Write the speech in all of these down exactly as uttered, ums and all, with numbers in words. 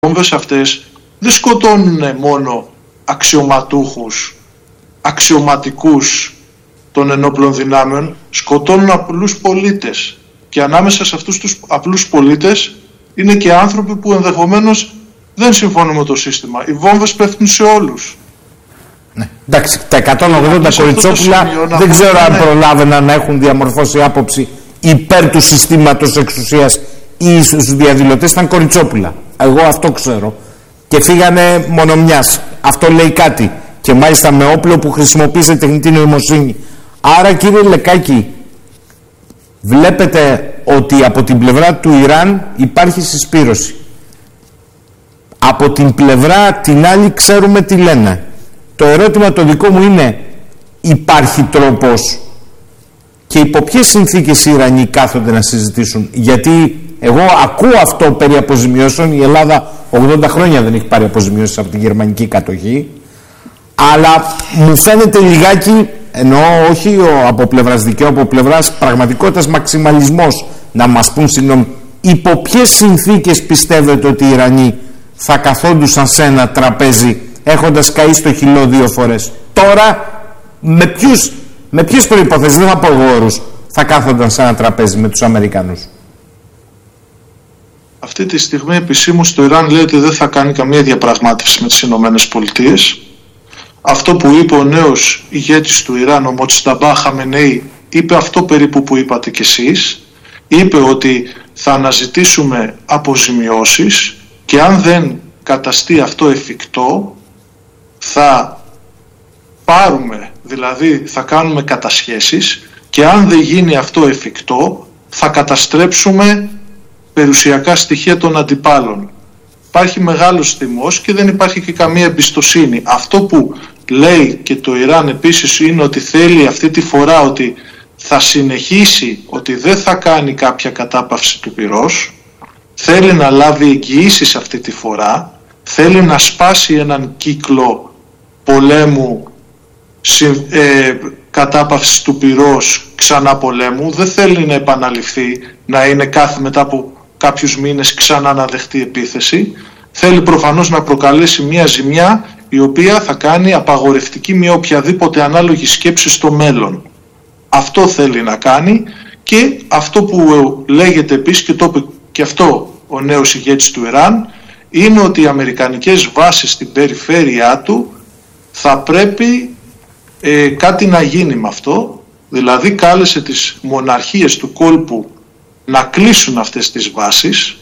βόμβες αυτές δεν σκοτώνουν μόνο αξιωματούχους, αξιωματικούς των ενόπλων δυνάμεων, σκοτώνουν απλούς πολίτες. Και ανάμεσα σε αυτούς τους απλούς πολίτες είναι και άνθρωποι που ενδεχομένως δεν συμφωνούν με το σύστημα. Οι βόμβες πέφτουν σε όλους. Ναι. Εντάξει, τα εκατόν ογδόντα κοριτσόπουλα δεν ξέρω αν προλάβαιναν να έχουν διαμορφώσει άποψη υπέρ του συστήματος εξουσίας ή στους διαδηλωτές. Ήταν κοριτσόπουλα. Εγώ αυτό ξέρω. Και φύγανε μόνο μιας. Αυτό λέει κάτι. Και μάλιστα με όπλο που χρησιμοποίησε τεχνητή νοημοσύνη. Άρα, κύριε Λεκάκη, βλέπετε ότι από την πλευρά του Ιράν υπάρχει συσπήρωση. Από την πλευρά την άλλη ξέρουμε τι λένε. Το ερώτημα το δικό μου είναι, υπάρχει τρόπος και υπό ποιες συνθήκες οι Ιρανοί κάθονται να συζητήσουν? Γιατί εγώ ακούω αυτό περί αποζημιώσεων. Η Ελλάδα ογδόντα χρόνια δεν έχει πάρει αποζημιώσεις από τη γερμανική κατοχή, αλλά μου φαίνεται λιγάκι, εννοώ όχι ο, από πλευράς δικαίου, από πλευράς πραγματικότητας, μαξιμαλισμός. Να μας πούν, συγγνώμη, υπό ποιες συνθήκες πιστεύετε ότι οι Ιρανοί θα καθόντουσαν σε ένα τραπέζι έχοντας καεί στο χυλό δύο φορές? Τώρα με, ποιους, με ποιες προϋποθέσεις, δεν θα πω όρους, θα κάθονταν σε ένα τραπέζι με τους Αμερικανούς? Αυτή τη στιγμή επισήμως το Ιράν λέει ότι δεν θα κάνει καμία διαπραγμάτευση με τις Ηνωμένες Πολιτείες. Αυτό που είπε ο νέος ηγέτης του Ιράν, ο Μοτζταμπά Χαμενέι, είπε αυτό περίπου που είπατε κι εσείς. Είπε ότι θα αναζητήσουμε αποζημιώσεις και αν δεν καταστεί αυτό εφικτό θα πάρουμε, δηλαδή θα κάνουμε κατασχέσεις, και αν δεν γίνει αυτό εφικτό θα καταστρέψουμε περιουσιακά στοιχεία των αντιπάλων. Υπάρχει μεγάλος θυμός και δεν υπάρχει και καμία εμπιστοσύνη. Αυτό που λέει και το Ιράν επίσης είναι ότι θέλει αυτή τη φορά ότι θα συνεχίσει, ότι δεν θα κάνει κάποια κατάπαυση του πυρός, θέλει να λάβει εγγυήσεις αυτή τη φορά, θέλει να σπάσει έναν κύκλο πολέμου, ε, κατάπαυση του πυρός, ξανά πολέμου, δεν θέλει να επαναληφθεί, να είναι κάθε μετά από κάποιους μήνες ξανά να δεχτεί επίθεση. Θέλει προφανώς να προκαλέσει μια ζημιά η οποία θα κάνει απαγορευτική μια οποιαδήποτε ανάλογη σκέψη στο μέλλον. Αυτό θέλει να κάνει, και αυτό που λέγεται επίσης και το είπε και αυτό ο νέος ηγέτης του Ιράν, είναι ότι οι αμερικανικές βάσεις στην περιφέρειά του θα πρέπει ε, κάτι να γίνει με αυτό. Δηλαδή κάλεσε τις μοναρχίες του κόλπου να κλείσουν αυτές τις βάσεις.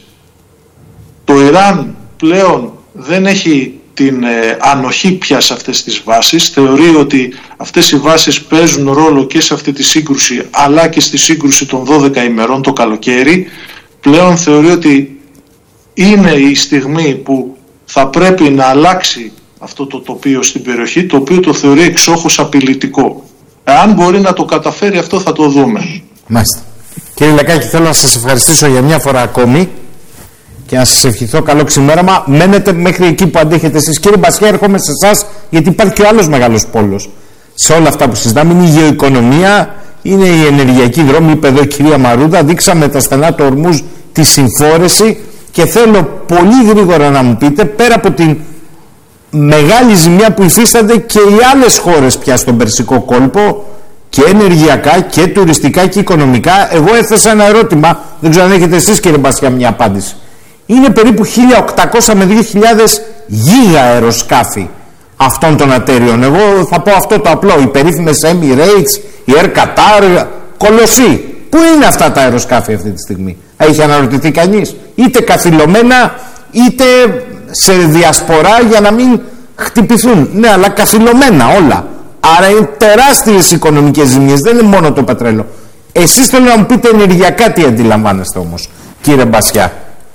Το Ιράν πλέον δεν έχει την ε, ανοχή πια σε αυτές τις βάσεις. Θεωρεί ότι αυτές οι βάσεις παίζουν ρόλο και σε αυτή τη σύγκρουση, αλλά και στη σύγκρουση των δώδεκα ημερών το καλοκαίρι. Πλέον θεωρεί ότι είναι η στιγμή που θα πρέπει να αλλάξει αυτό το τοπίο στην περιοχή, το οποίο το θεωρεί εξόχως απειλητικό. Εάν μπορεί να το καταφέρει αυτό, θα το δούμε. Μάλιστα. Κύριε Λεκάκη, θέλω να σας ευχαριστήσω για μια φορά ακόμη και να σας ευχηθώ καλό ξημέρωμα. Μένετε μέχρι εκεί που αντέχετε εσείς. Κύριε Μπασιά, έρχομαι σε εσάς, γιατί υπάρχει και ο άλλος μεγάλος πόλος σε όλα αυτά που συζητάμε. Είναι η γεωοικονομία, είναι η ενεργειακή δρόμη. Είπε εδώ η κυρία Μαρούδα, δείξαμε τα στενά του Ορμούζ, τη συμφόρεση, και θέλω πολύ γρήγορα να μου πείτε, πέρα από την μεγάλη ζημιά που υφίστανται και οι άλλες χώρες πια στον Περσικό κόλπο, και ενεργειακά και τουριστικά και οικονομικά, εγώ έθεσα ένα ερώτημα, δεν ξέρω αν έχετε εσείς κύριε Μπασιά μια απάντηση. Είναι περίπου χίλια οκτακόσια με δύο χιλιάδες γίγα αεροσκάφη αυτών των ατέριων. Εγώ θα πω αυτό το απλό, οι περίφημες Emirates, η Air Qatar, κολοσσοί. Πού είναι αυτά τα αεροσκάφη αυτή τη στιγμή? Έχει αναρωτηθεί κανείς? Είτε καθυλωμένα είτε σε διασπορά για να μην χτυπηθούν. Ναι, αλλά καθυλωμένα όλα. Άρα είναι τεράστιες οικονομικές ζημιές, δεν είναι μόνο το πετρέλαιο. Εσείς θέλω να μου πείτε ενεργειακά τι αντιλαμβάνεστε όμως, κύριε Μπασιά.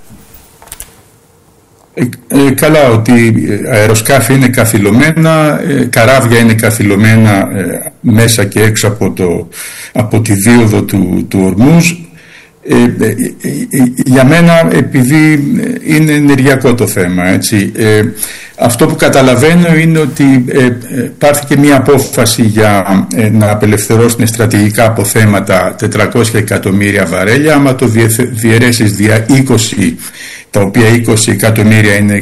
Ε, ε, καλά, ότι αεροσκάφη είναι καθυλωμένα, ε, καράβια είναι καθυλωμένα ε, μέσα και έξω από, το, από τη δίωδο του, του Ορμούζ. Ε, ε, ε, για μένα, επειδή είναι ενεργειακό το θέμα, έτσι, ε, αυτό που καταλαβαίνω είναι ότι ε, πάρθηκε μια απόφαση για ε, να απελευθερώσουν στρατηγικά αποθέματα τετρακόσια εκατομμύρια βαρέλια. Άμα το διαιρέσεις δια είκοσι, τα οποία είκοσι εκατομμύρια είναι